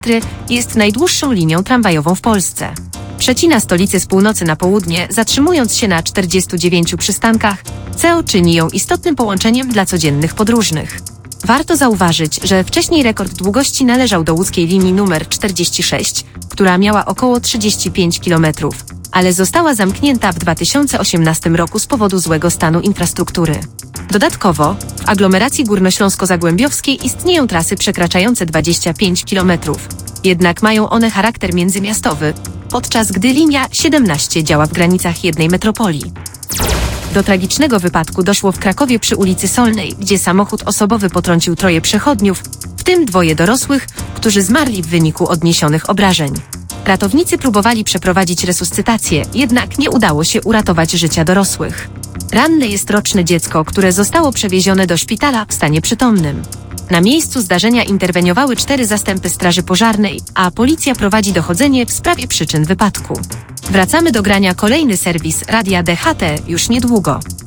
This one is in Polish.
jest najdłuższą linią tramwajową w Polsce. Przecina stolicę z północy na południe, zatrzymując się na 49 przystankach, co czyni ją istotnym połączeniem dla codziennych podróżnych. Warto zauważyć, że wcześniej rekord długości należał do łódzkiej linii numer 46, która miała około 35 km, ale została zamknięta w 2018 roku z powodu złego stanu infrastruktury. Dodatkowo, w aglomeracji górnośląsko-zagłębiowskiej istnieją trasy przekraczające 25 km, jednak mają one charakter międzymiastowy, podczas gdy linia 17 działa w granicach jednej metropolii. Do tragicznego wypadku doszło w Krakowie przy ulicy Solnej, gdzie samochód osobowy potrącił 3 przechodniów, w tym 2 dorosłych, którzy zmarli w wyniku odniesionych obrażeń. Ratownicy próbowali przeprowadzić resuscytację, jednak nie udało się uratować życia dorosłych. Ranne jest roczne dziecko, które zostało przewiezione do szpitala w stanie przytomnym. Na miejscu zdarzenia interweniowały 4 zastępy straży pożarnej, a policja prowadzi dochodzenie w sprawie przyczyn wypadku. Wracamy do grania kolejny serwis Radia DHT już niedługo.